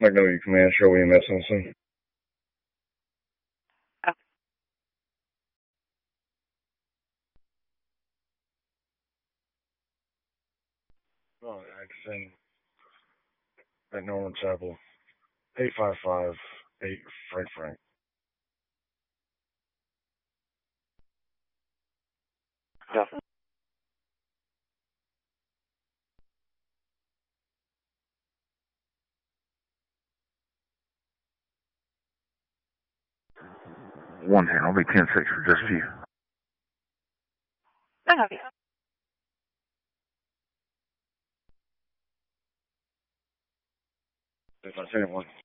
Magnolia Command, show EMS on scene. Okay. Oh, accent at Norman Chapel. 8558 Frank. Yeah. One hand, I'll be 10-6 for just a few. I have you. If I say one.